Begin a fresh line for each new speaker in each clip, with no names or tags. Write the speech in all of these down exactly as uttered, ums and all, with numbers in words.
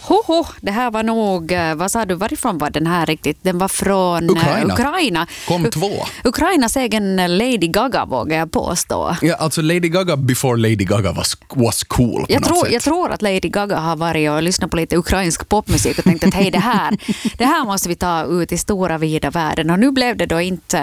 Hoho, det här var nog, vad sa du, varifrån var den här riktigt? Den var från
Ukraina.
Ukraina.
Kom
U-
två.
Ukrainas egen Lady Gaga, vågar jag påstå.
Ja, alltså Lady Gaga before Lady Gaga was, was cool på
Jag
något
tror,
sätt.
jag tror att Lady Gaga har varit och lyssnat på lite ukrainsk popmusik och tänkt att hej, det här, det här måste vi ta ut i stora vida världen. Och nu blev det då inte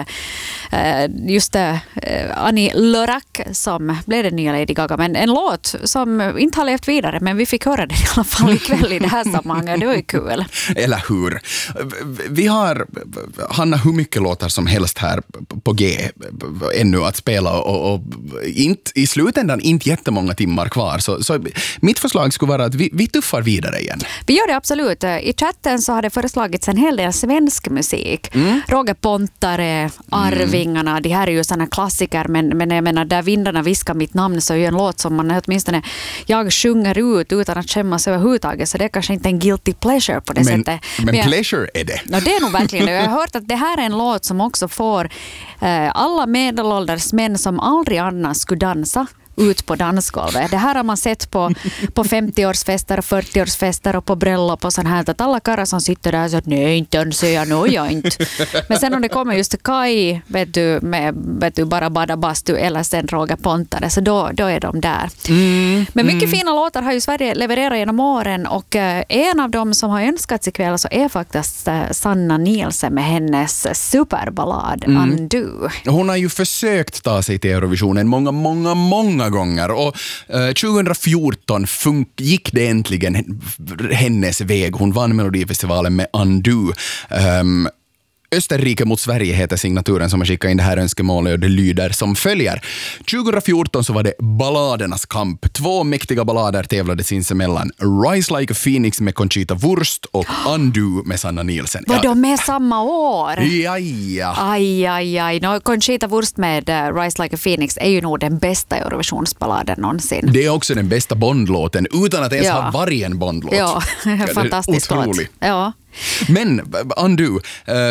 just det, Annie Lorak som blev den nya Lady Gaga, men en låt som inte har levt vidare, men vi fick höra det i alla fall ikväll i det här sammanhanget. Det var ju kul.
Eller hur? Vi har, Hanna, hur mycket låtar som helst här på G ännu att spela och, och inte, i slutändan inte jättemånga timmar kvar. Så, så mitt förslag skulle vara att vi, vi tuffar vidare igen.
Vi gör det absolut. I chatten så har det föreslagits en hel del svensk musik. Mm. Roger Pontare, Arvingarna, mm. det här är ju sådana klassiker, men, men jag menar, där vindarna viskar mitt namn så är ju en låt som man åtminstone jag sjunger ut utan att skämmas överhuvudtaget, så det är kanske inte en guilty pleasure på det
men,
sättet.
Men, men pleasure är det.
Ja, det är nog verkligen det. Jag har hört att det här är en låt som också får eh, alla medelålders män som aldrig annars skulle dansa ut på dansgolvet. Det här har man sett på, på femtioårsfester och fyrtioårsfester och på bröllop och sånt här. Att alla karlar som sitter där så att nej, inte önskar jag, nej, jag inte. Men sen om det kommer just Kai, vet du, med vet du, bara bada bastu eller sen Roger Pontare, så då, då är de där. Mm, Men mycket mm. fina låtar har ju Sverige levererat genom åren, och eh, en av dem som har önskats ikväll så är faktiskt eh, Sanna Nielsen med hennes superballad mm. Undo.
Hon har ju försökt ta sig till Eurovisionen många, många, många gånger, och eh, tjugohundrafjorton fun- gick det äntligen hennes väg. Hon vann Melodifestivalen med Undo. Um, Österrike mot Sverige heter signaturen som har skickat in det här önskemålet, och det lyder som följer. tjugohundrafjorton så var det balladernas kamp. Två mäktiga ballader tävlade sinsemellan. Rise Like a Phoenix med Conchita Wurst och Undo med Sanna Nielsen.
Var de med samma år?
Ja, ja.
Aj, aj, aj. No, Conchita Wurst med uh, Rise Like a Phoenix är ju nog den bästa Eurovisionsballaden någonsin.
Det är också den bästa Bondlåten, utan att ens
ja.
ha varit en Bondlåt.
Ja, fantastiskt låt. Ja.
Men Undo,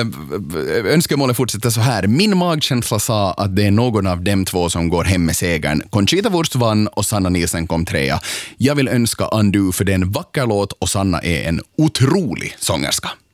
önskemålet fortsätter så här. Min magkänsla sa att det är någon av dem två som går hem med segern. Conchita Wurst vann och Sanna Nielsen kom trea. Jag vill önska Undo för det är en vacker låt och Sanna är en otrolig sångerska.